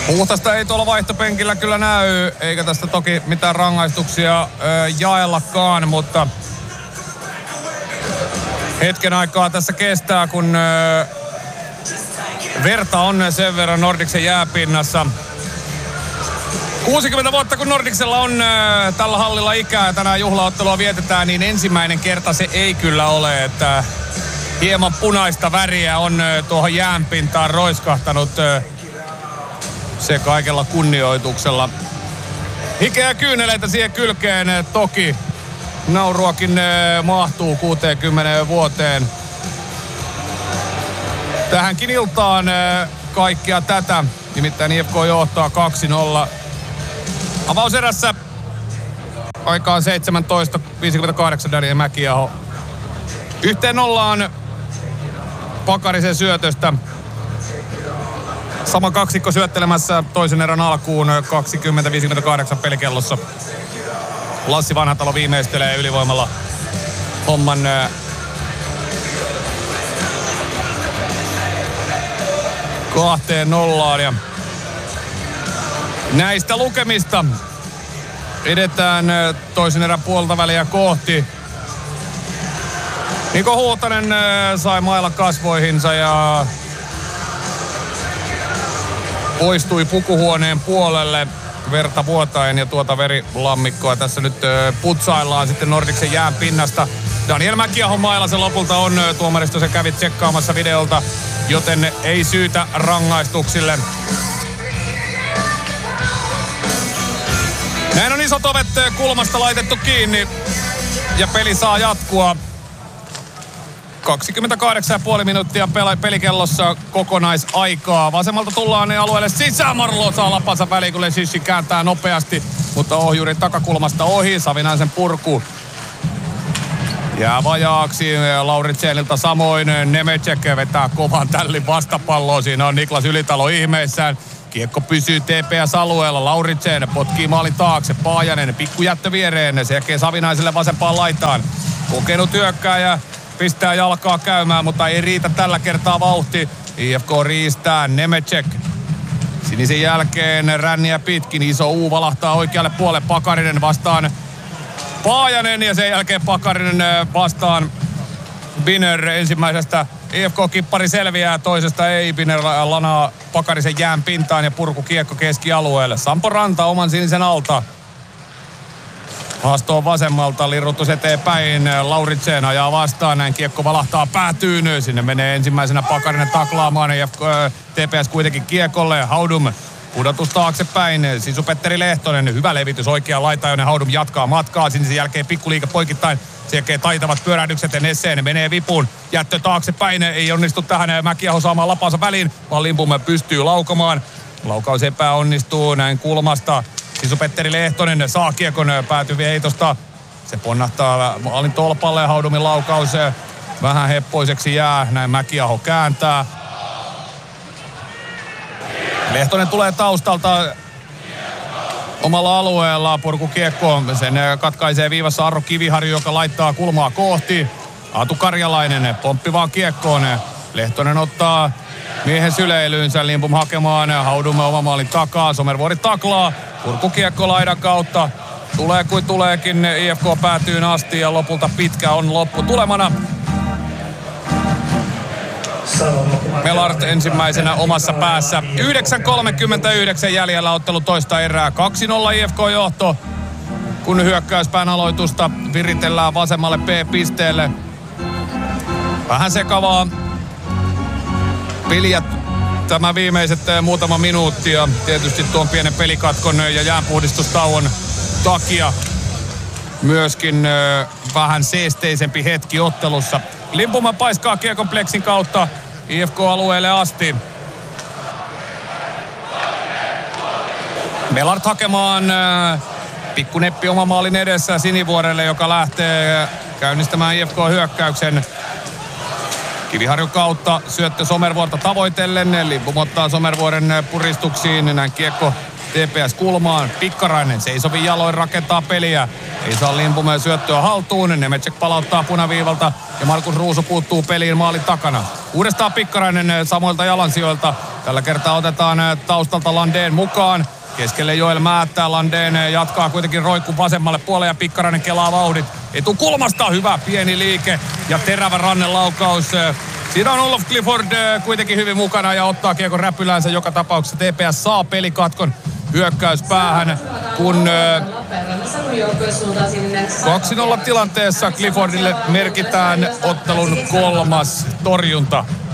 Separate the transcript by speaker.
Speaker 1: Huuhtasta ei tuolla vaihtopenkillä kyllä näy, eikä tästä toki mitään rangaistuksia jaellakaan, mutta hetken aikaa tässä kestää, kun verta on sen verran Nordicsen jääpinnassa. 60 vuotta kun Nordicsella on tällä hallilla ikää ja tänään juhlaottelua vietetään, niin ensimmäinen kerta se ei kyllä ole, että hieman punaista väriä on tuohon jäänpintaan roiskahtanut. Se kaikella kunnioituksella. Hikeä kyyneleitä siihen kylkeen toki. Nauruakin mahtuu 60 vuoteen. Tähänkin iltaan kaikkia tätä. Nimittäin IFK johtaa 2-0. Avauserässä aikaan 17.58 Daniel Mäkiaho. 1-0 Pakarisen syötöstä. Sama kaksikko syöttelemässä toisen erän alkuun 20.58 pelikellossa. Lassi Vanhatalo viimeistelee ylivoimalla homman. Kahteen nollaan ja näistä lukemista edetään toisen erän puolta väliä kohti. Niko Huuhtanen sai mailla kasvoihinsa ja poistui pukuhuoneen puolelle verta vuotaen ja tuota verilammikkoa tässä nyt putsaillaan sitten Nordicsen jään pinnasta. Daniel Mäkiahon mailla se lopulta on, tuomaristo se kävi tsekkaamassa videolta, joten ei syytä rangaistuksille. Näin on isot ovet kulmasta laitettu kiinni ja peli saa jatkua. 28,5 minuuttia pelikellossa kokonaisaikaa. Vasemmalta tullaan alueelle sisään. Marlo saa lapansa väliin, kun Leshishi kääntää nopeasti, mutta ohjuri takakulmasta ohi. Savinaisen purku jää vajaaksi. Lauritsenilta samoin. Nemecek vetää kovan tällin vastapalloon. Siinä on Niklas Ylitalo ihmeissään. Kiekko pysyy TPS-alueella. Lauritsen potkii maalin taakse. Paajanen pikkujättö viereen. Se jälkeen Savinaiselle vasempaan laitaan. Kokenut hyökkääjä pistää jalkaa käymään, mutta ei riitä tällä kertaa vauhti. IFK riistää. Nemecek. Sinisen jälkeen ränniä pitkin. Iso U valahtaa oikealle puolelle. Pakarinen vastaan Paajanen ja sen jälkeen Pakarinen vastaan Biner. Ensimmäisestä IFK-kippari selviää, toisesta ei. Biner lanaa Pakarisen jään pintaan ja purku kiekko keskialueelle. Sampo Ranta oman sinisen alta. Haasto on vasemmalta, lirrutus eteenpäin. Lauritsen ajaa vastaan, näin kiekko valahtaa päätyyn. Sinne menee ensimmäisenä Pakarinen taklaamaan ja TPS kuitenkin kiekolle. Haudum pudotus taaksepäin. Sisu-Petteri Lehtonen, hyvä levitys oikeaan laitaan, jonne Haudum jatkaa matkaa. Sinisen jälkeen pikkuliike poikittain. Sen jälkeen taitavat pyörähdykset ja Nesseen menee vipuun. Jättö taaksepäin, ei onnistu tähän. Mäkiaho saamaan lapansa väliin, vaan Limpumme pystyy laukomaan. Laukaus epäonnistuu näin kulmasta. Sisu-Petteri Lehtonen saa kiekon päätyviä heitosta. Se ponnahtaa maalin tolpalle ja Haudumin laukaus vähän heppoiseksi jää. Näin Mäkiaho kääntää. Lehtonen tulee taustalta omalla alueella. Purkukiekko, sen katkaisee viivassa Arro Kiviharju, joka laittaa kulmaa kohti. Aatu Karjalainen pomppi vaan kiekkoon. Lehtonen ottaa miehen syleilyynsä. Limpum hakemaan. Haudumme oma maalin takaa. Somervuori taklaa. Purkukiekko laidan kautta. Tulee kuin tuleekin. IFK päätyyn asti ja lopulta pitkä on loppu tulemana. Melart ensimmäisenä omassa päässä. 9.39 jäljellä ottelu toista erää. 2-0 IFK-johto. Kun hyökkäyspään aloitusta viritellään vasemmalle B-pisteelle. Vähän sekavaa peliä tämä viimeiset muutama minuutti ja tietysti tuon pienen pelikatkon ja jäänpuhdistustauon takia myöskin vähän seesteisempi hetki ottelussa. Limpuma paiskaa kiekon pleksin kautta IFK-alueelle asti. Melart hakemaan pikkuneppi oma maalin edessä Sinivuorelle, joka lähtee käynnistämään IFK-hyökkäyksen. Kiviharjun kautta syöttö Somervuorta tavoitellen. Limpum ottaa Somervuoren puristuksiin. Näin kiekko TPS-kulmaan. Pikkarainen seisovin jaloin rakentaa peliä. Ei saa Limpumeen syöttöä haltuun. Nemecek palauttaa punaviivalta ja Markus Ruusu puuttuu peliin maalin takana. Uudestaan Pikkarainen samoilta jalansijoilta. Tällä kertaa otetaan taustalta Landén mukaan. Keskelle Joel Määttää. Landén jatkaa kuitenkin roikku vasemmalle puolelle ja Pikkarainen kelaa vauhdit. Etukulmasta hyvä pieni liike ja terävä rannelaukaus. Siinä on Olof Clifford kuitenkin hyvin mukana ja ottaa kiekon räpyläänsä joka tapauksessa. TPS saa pelikatkon hyökkäyspäähän, kun 2-0 tilanteessa Cliffordille merkitään ottelun 3. torjunta.